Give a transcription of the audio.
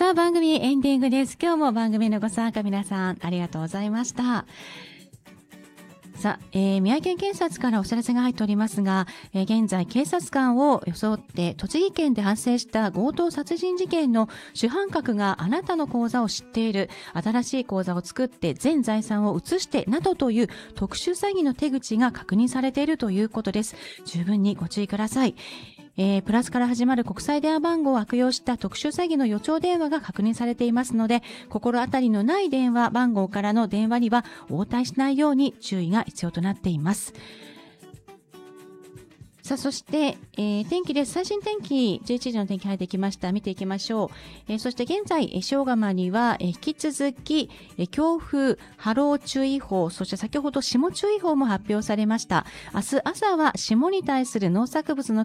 さあ、番組エンディングです。今日も番組のご参加皆さんありがとうございました。さあ、宮城県警察からお知らせが入っておりますが、現在警察官を装って栃木県で発生した強盗殺人事件の主犯格があなたの口座を知っている、新しい口座を作って全財産を移してなどという特殊詐欺の手口が確認されているということです。十分にご注意ください。プラスから始まる国際電話番号を悪用した特殊詐欺の予兆電話が確認されていますので、心当たりのない電話番号からの電話には応対しないように注意が必要となっています。さあ、そして、天気です。最新天気、11時の天気入ってきました。見ていきましょう。そして現在、塩釜には、引き続き、強風、波浪注意報、そして先ほど霜注意報も発表されました。明日朝は霜に対する農作物の